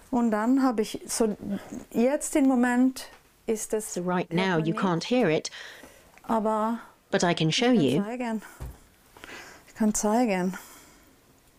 Und dann habe ich so jetzt im Moment ist es. So right now you can't hear it, Aber but I can show you. ich kann zeigen.